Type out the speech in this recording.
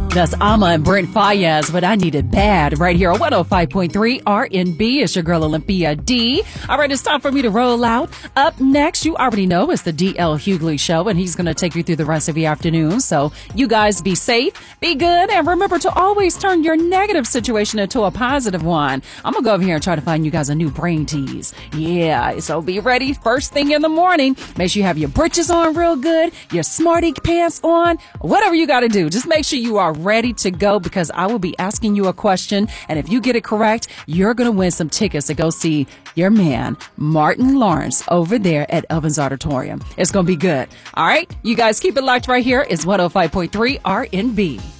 That's Amma and Brent Fayez, but I need it bad right here on 105.3 RNB. It's your girl Olympia D. All right, it's time for me to roll out. Up next, you already know it's the DL Hughley Show, and he's going to take you through the rest of the afternoon. So you guys be safe, be good, and remember to always turn your negative situation into a positive one. I'm going to go over here and try to find you guys a new brain tease. Yeah, so be ready first thing in the morning. Make sure you have your britches on real good, your smarty pants on, whatever you got to do. Just make sure you are ready to go because I will be asking you a question. And if you get it correct, you're going to win some tickets to go see your man, Martin Lawrence, over there at Ovens Auditorium. It's going to be good. All right. You guys keep it locked right here. It's 105.3 RNB.